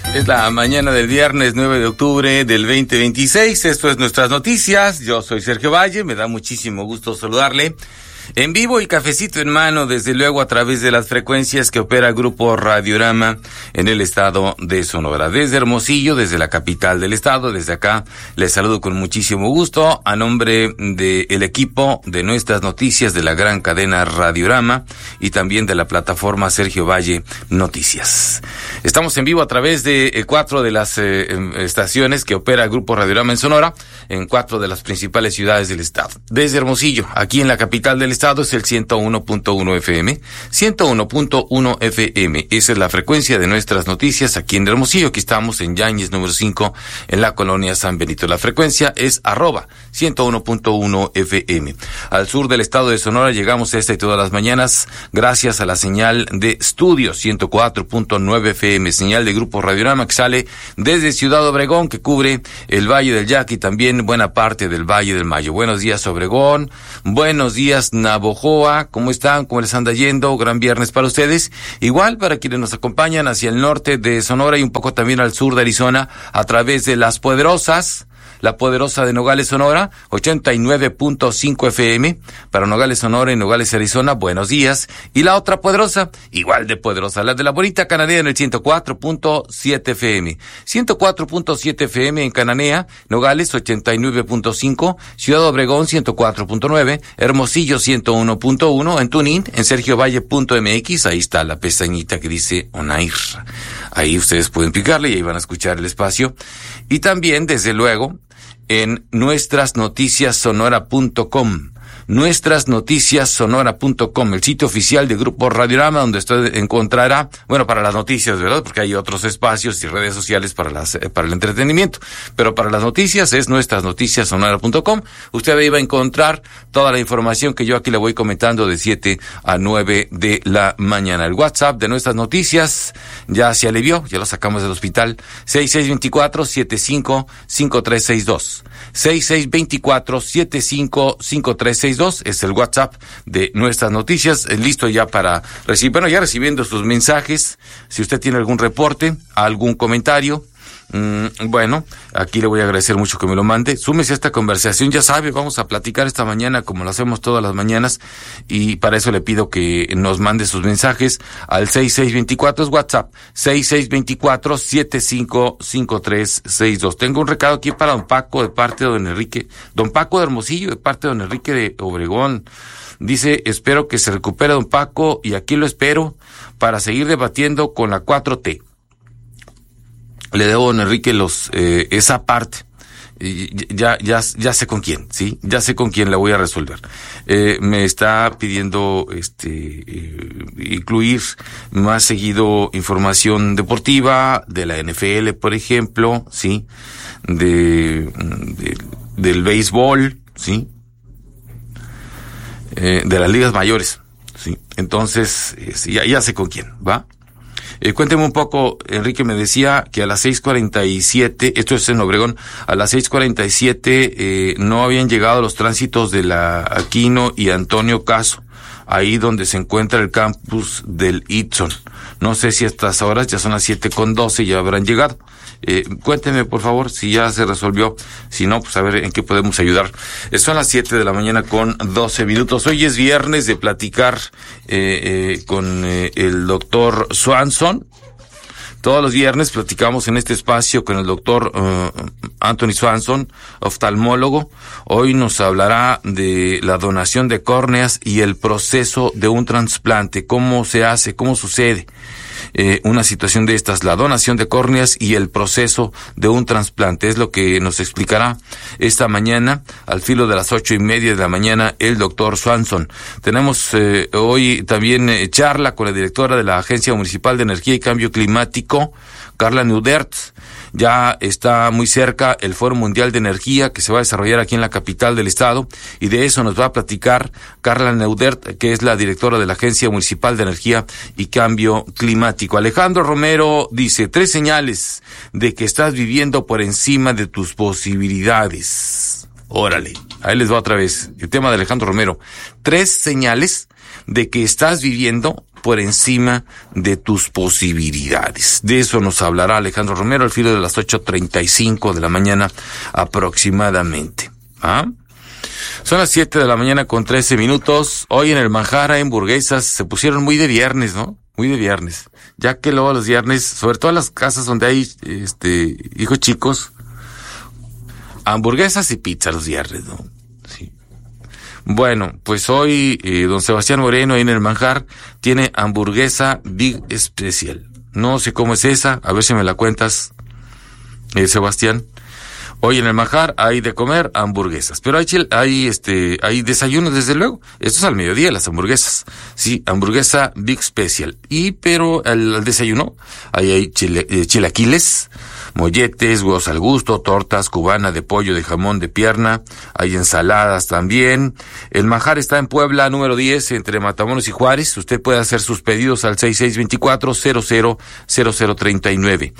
Es la mañana del viernes 9 de octubre del 2026. Esto es Nuestras Noticias. Yo soy Sergio Valle. Me da muchísimo gusto saludarle. En vivo y cafecito en mano, desde luego a través de las frecuencias que opera Grupo Radiorama en el estado de Sonora. Desde Hermosillo, desde la capital del estado, desde acá les saludo con muchísimo gusto a nombre del equipo de Nuestras Noticias de la gran cadena Radiorama y también de la plataforma Sergio Valle Noticias. Estamos en vivo a través de 4 de las estaciones que opera Grupo Radiorama en Sonora, en 4 de las principales ciudades del estado. Desde Hermosillo, aquí en la capital del estado, es el 101.1 FM, 101.1 FM, esa es la frecuencia de Nuestras Noticias aquí en Hermosillo. Aquí estamos en Yáñez número 5, en la colonia San Benito. La frecuencia es @101.1 FM. Al sur del estado de Sonora llegamos esta y todas las mañanas gracias a la señal de estudio 104.9 FM, señal de Grupo Radiorama que sale desde Ciudad Obregón, que cubre el Valle del Yaqui y también buena parte del Valle del Mayo. Buenos días, Obregón. Buenos días, Navojoa. ¿Cómo están? ¿Cómo les anda yendo? Gran viernes para ustedes. Igual para quienes nos acompañan hacia el norte de Sonora y un poco también al sur de Arizona a través de Las Poderosas. La Poderosa de Nogales, Sonora, 89.5 FM, para Nogales, Sonora y Nogales, Arizona, buenos días. Y la otra poderosa, igual de poderosa, la de la bonita Cananea en el 104.7 FM. 104.7 FM en Cananea, Nogales, 89.5, Ciudad Obregón, 104.9, Hermosillo, 101.1, en TuneIn, en sergiovalle.mx, ahí está la pestañita que dice ONAIR. Ahí ustedes pueden picarle y ahí van a escuchar el espacio. Y también, desde luego, en nuestrasnoticiassonora.com. nuestrasnoticiassonora.com, el sitio oficial de Grupo Radiorama, donde usted encontrará, bueno, para las noticias, ¿verdad? Porque hay otros espacios y redes sociales para el entretenimiento, pero para las noticias es nuestrasnoticiassonora.com. Usted ahí va a encontrar toda la información que yo aquí le voy comentando de 7 a 9 de la mañana. El WhatsApp de Nuestras Noticias ya se alivió, ya lo sacamos del hospital, 6624-755362. 6624-755362 es el WhatsApp de Nuestras Noticias, listo ya para recibir, bueno, ya recibiendo sus mensajes, si usted tiene algún reporte, algún comentario, bueno, aquí le voy a agradecer mucho que me lo mande. Súmese a esta conversación, ya sabe, vamos a platicar esta mañana como lo hacemos todas las mañanas y para eso le pido que nos mande sus mensajes al 6624, es WhatsApp, 6624-755362. Tengo un recado aquí para don Paco de parte de don Enrique, don Paco de Hermosillo de parte de don Enrique de Obregón. Dice, espero que se recupere don Paco y aquí lo espero para seguir debatiendo con la 4T. Le debo a don Enrique esa parte. Ya sé con quién, ¿sí? Ya sé con quién la voy a resolver. Me está pidiendo, incluir más seguido información deportiva, de la NFL, por ejemplo, ¿sí? Del béisbol, ¿sí? De las ligas mayores, ¿sí? Entonces, ya sé con quién, ¿va? Cuénteme un poco, Enrique me decía que a las 6:47, esto es en Obregón, a las 6:47 no habían llegado los tránsitos de la Aquino y Antonio Caso, ahí donde se encuentra el campus del Itson. No sé si a estas horas, ya son las 7:12, ya habrán llegado. Cuénteme, por favor, si ya se resolvió. Si no, pues a ver en qué podemos ayudar. Son las 7 de la mañana con 12 minutos. Hoy es viernes de platicar con el doctor Swanson. Todos los viernes platicamos en este espacio con el doctor Anthony Swanson, oftalmólogo. Hoy nos hablará de la donación de córneas y el proceso de un trasplante. ¿Cómo se hace? ¿Cómo sucede? Una situación de estas, la donación de córneas y el proceso de un trasplante. Es lo que nos explicará esta mañana, al filo de las 8:30 de la mañana, el doctor Swanson. Tenemos hoy también charla con la directora de la Agencia Municipal de Energía y Cambio Climático, Carla Neudert. Ya está muy cerca el Foro Mundial de Energía que se va a desarrollar aquí en la capital del estado y de eso nos va a platicar Carla Neudert, que es la directora de la Agencia Municipal de Energía y Cambio Climático. Alejandro Romero dice, 3 señales de que estás viviendo por encima de tus posibilidades. Órale, ahí les va otra vez el tema de Alejandro Romero. 3 señales de que estás viviendo por encima de tus posibilidades. De eso nos hablará Alejandro Romero al filo de las 8:35 de la mañana aproximadamente. Son las 7 de la mañana con 13 minutos. Hoy en el Manjar hay hamburguesas. Se pusieron muy de viernes, ¿no? Muy de viernes. Ya que luego los viernes, sobre todo en las casas donde hay hijos chicos, hamburguesas y pizza los viernes, ¿no? Sí. Bueno, pues hoy don Sebastián Moreno ahí en el Manjar tiene hamburguesa Big Special. No sé cómo es esa, a ver si me la cuentas, Sebastián. Hoy en el Manjar hay de comer hamburguesas, pero hay desayuno desde luego. Esto es al mediodía, las hamburguesas. Sí, hamburguesa Big Special. Pero al desayuno hay chilaquiles, molletes, huevos al gusto, tortas, cubana de pollo, de jamón, de pierna. Hay ensaladas también. El Manjar está en Puebla, número 10, entre Matamoros y Juárez. Usted puede hacer sus pedidos al 6624-000039.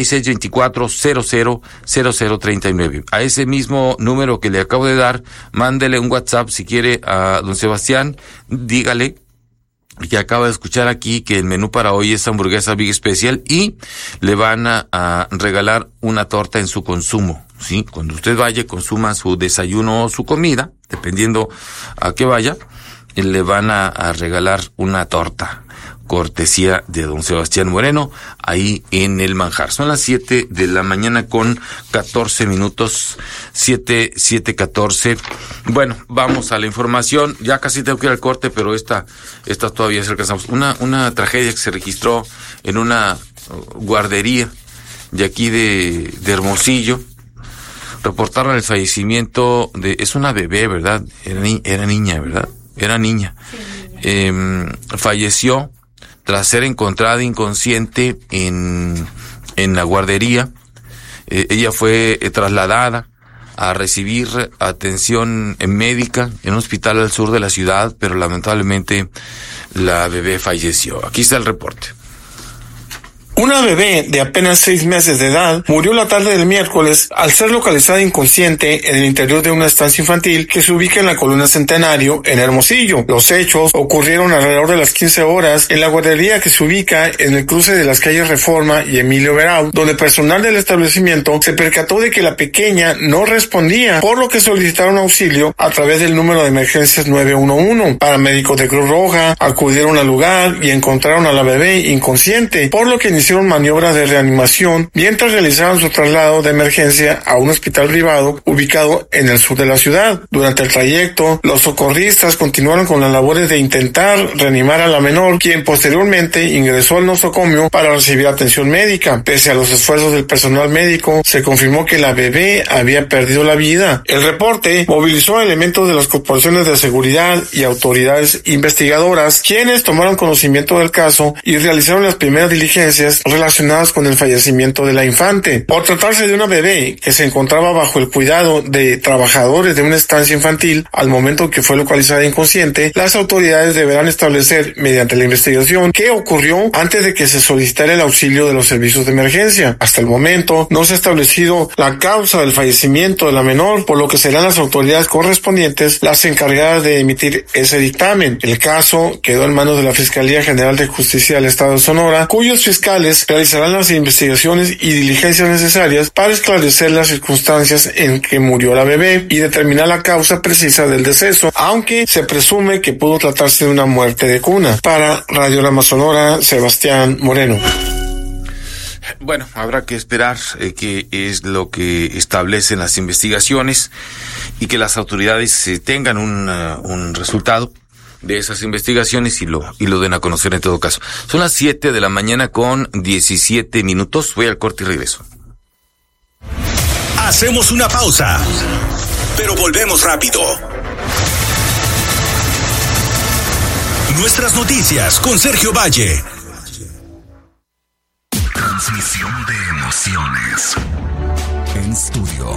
6624-000039. A ese mismo número que le acabo de dar, mándele un WhatsApp si quiere a don Sebastián, dígale que acaba de escuchar aquí que el menú para hoy es hamburguesa Big Special y le van a regalar una torta en su consumo, ¿sí? Cuando usted vaya, consuma su desayuno o su comida, dependiendo a qué vaya, le van a regalar una torta, cortesía de don Sebastián Moreno, ahí en el Manjar. Son las 7 de la mañana con 14 minutos, 7:14. Bueno, vamos a la información. Ya casi tengo que ir al corte, pero esta todavía se alcanzamos. Una tragedia que se registró en una guardería de aquí de Hermosillo. Reportaron el fallecimiento es una bebé, ¿verdad? Era niña, ¿verdad? Era niña. Sí, niña. Falleció tras ser encontrada inconsciente en la guardería. Ella fue trasladada a recibir atención médica en un hospital al sur de la ciudad, pero lamentablemente la bebé falleció. Aquí está el reporte. Una bebé de apenas 6 meses de edad murió la tarde del miércoles al ser localizada inconsciente en el interior de una estancia infantil que se ubica en la Colonia Centenario, en Hermosillo. Los hechos ocurrieron alrededor de las 15 horas en la guardería que se ubica en el cruce de las calles Reforma y Emilio Verau, donde personal del establecimiento se percató de que la pequeña no respondía, por lo que solicitaron auxilio a través del número de emergencias 911. Paramédicos de Cruz Roja acudieron al lugar y encontraron a la bebé inconsciente, por lo que hicieron maniobras de reanimación mientras realizaban su traslado de emergencia a un hospital privado ubicado en el sur de la ciudad. Durante el trayecto, los socorristas continuaron con las labores de intentar reanimar a la menor, quien posteriormente ingresó al nosocomio para recibir atención médica. Pese a los esfuerzos del personal médico, se confirmó que la bebé había perdido la vida. El reporte movilizó a elementos de las corporaciones de seguridad y autoridades investigadoras, quienes tomaron conocimiento del caso y realizaron las primeras diligencias relacionadas con el fallecimiento de la infante. Por tratarse de una bebé que se encontraba bajo el cuidado de trabajadores de una estancia infantil al momento que fue localizada inconsciente, las autoridades deberán establecer mediante la investigación qué ocurrió antes de que se solicitara el auxilio de los servicios de emergencia. Hasta el momento no se ha establecido la causa del fallecimiento de la menor, por lo que serán las autoridades correspondientes las encargadas de emitir ese dictamen. El caso quedó en manos de la Fiscalía General de Justicia del Estado de Sonora, cuyos fiscales realizarán las investigaciones y diligencias necesarias para esclarecer las circunstancias en que murió la bebé y determinar la causa precisa del deceso, aunque se presume que pudo tratarse de una muerte de cuna. Para Radiorama Sonora, Sebastián Moreno. Bueno, habrá que esperar qué es lo que establecen las investigaciones y que las autoridades tengan un resultado de esas investigaciones y lo den a conocer en todo caso. Son las 7 de la mañana con 17 minutos. Voy al corte y regreso. Hacemos una pausa, pero volvemos rápido. Nuestras noticias con Sergio Valle. Transmisión de emociones. En estudio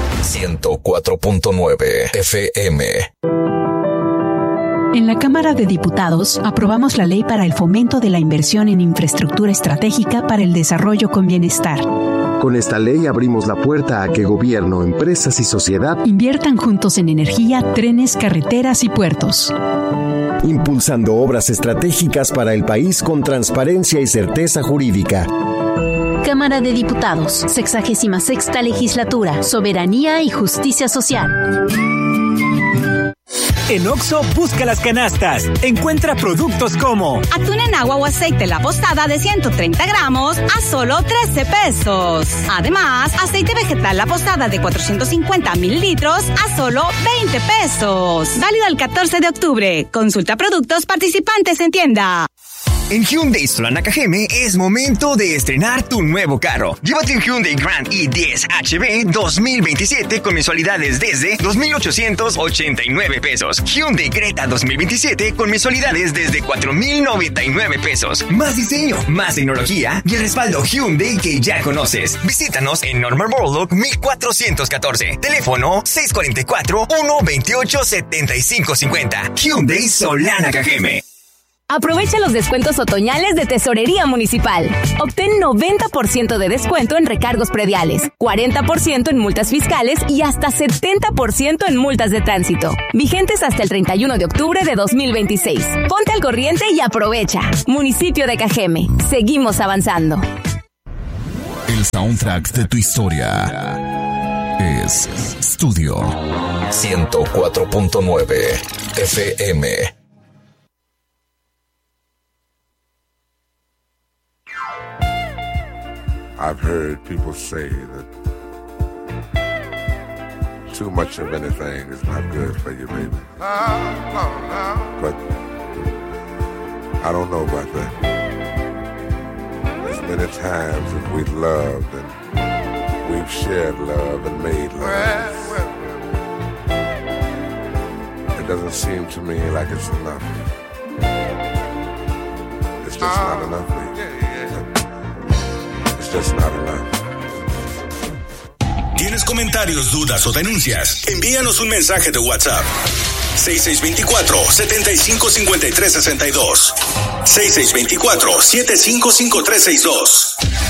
104.9 FM. En la Cámara de Diputados aprobamos la Ley para el Fomento de la Inversión en Infraestructura Estratégica para el Desarrollo con Bienestar. Con esta ley abrimos la puerta a que gobierno, empresas y sociedad inviertan juntos en energía, trenes, carreteras y puertos. Impulsando obras estratégicas para el país con transparencia y certeza jurídica. Cámara de Diputados, 66ª Legislatura, Soberanía y Justicia Social. En Oxxo, busca las canastas. Encuentra productos como atún en agua o aceite La Posada de 130 gramos a solo 13 pesos. Además, aceite vegetal La Posada de 450 mililitros a solo 20 pesos. Válido el 14 de octubre. Consulta productos participantes en tienda. En Hyundai Solana Cajeme es momento de estrenar tu nuevo carro. Llévate un Hyundai Grand i10 HB 2027 con mensualidades desde 2,889 pesos. Hyundai Creta 2027 con mensualidades desde 4,099 pesos. Más diseño, más tecnología y el respaldo Hyundai que ya conoces. Visítanos en Norman Borlaug 1414. Teléfono 644-128-7550. Hyundai Solana Cajeme. Aprovecha los descuentos otoñales de Tesorería Municipal. Obtén 90% de descuento en recargos prediales, 40% en multas fiscales y hasta 70% en multas de tránsito. Vigentes hasta el 31 de octubre de 2026. Ponte al corriente y aprovecha. Municipio de Cajeme. Seguimos avanzando. El soundtrack de tu historia es Studio 104.9 FM. I've heard people say that too much of anything is not good for you, baby. But I don't know about that. As many times as we've loved and we've shared love and made love, it doesn't seem to me like it's enough. It's just not enough, baby. Just not enough. ¿Tienes comentarios, dudas o denuncias? Envíanos un mensaje de WhatsApp. 6624-755362. 6624-755362.